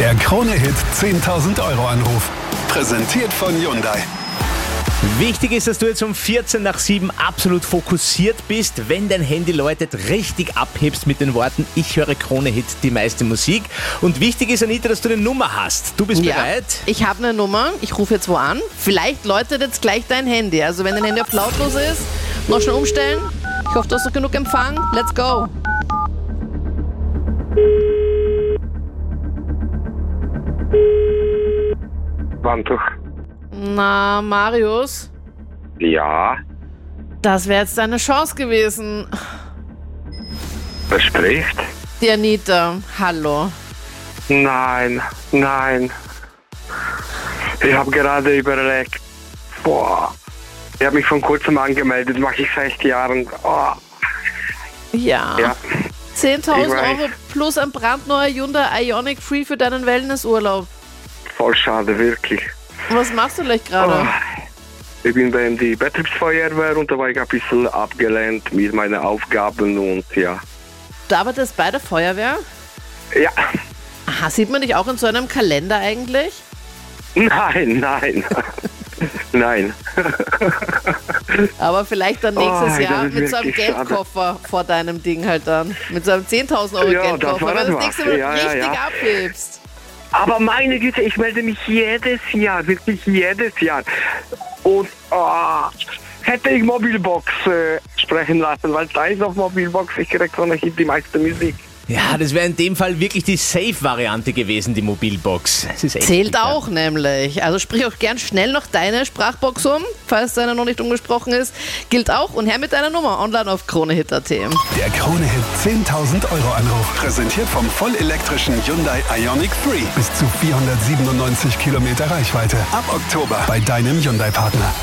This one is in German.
Der Krone-Hit 10.000 € Anruf. Präsentiert von Hyundai. Wichtig ist, dass du jetzt um 7:14 absolut fokussiert bist, wenn dein Handy läutet, richtig abhebst mit den Worten "Ich höre Krone-Hit, die meiste Musik". Und wichtig ist, Anita, dass du eine Nummer hast. Du bist bereit? Ich habe eine Nummer. Ich rufe jetzt wo an. Vielleicht läutet jetzt gleich dein Handy. Also wenn dein Handy auf lautlos ist, noch schnell umstellen. Ich hoffe, du hast noch genug Empfang. Let's go. Wandtuch. Na, Marius, Ja, das wäre jetzt deine Chance gewesen. wer spricht? Die Anita, hallo. Nein. Ich habe gerade überlegt. Ich habe mich vor kurzem angemeldet, mache ich seit Jahren. Ja. 10.000 Ich weiß. € plus ein brandneuer Hyundai Ioniq Free für deinen Wellnessurlaub. Voll schade, wirklich. Was machst du gleich gerade? Ich bin bei die Betriebsfeuerwehr und da war ich ein bisschen abgelenkt mit meinen Aufgaben und ja. Du arbeitest bei der Feuerwehr? Ja, Aha, sieht man dich auch in so einem Kalender eigentlich? nein. Nein. Aber vielleicht dann nächstes Das Jahr ist mit so einem wirklich schade. Geldkoffer vor deinem Ding halt dann. Mit so einem 10.000 € Ja, das Geldkoffer, war wenn du das was. nächste Mal Ja, richtig ja. abhebst. Aber meine Güte, ich melde mich jedes Jahr, wirklich jedes Jahr. Und hätte ich Mobilbox sprechen lassen, weil da ist auf Mobilbox, ich krieg so nicht die meiste Musik. Ja, das wäre in dem Fall wirklich die Safe-Variante gewesen, die Mobilbox. Das ist echt Zählt bitter. auch nämlich. Also sprich auch gern schnell noch deine Sprachbox um, falls deine noch nicht umgesprochen ist. Gilt auch und her mit deiner Nummer online auf kronehit.at. Der Krone-Hit 10.000 € Anruf. Präsentiert vom vollelektrischen Hyundai Ioniq 3. Bis zu 497 Kilometer Reichweite. Ab Oktober bei deinem Hyundai-Partner.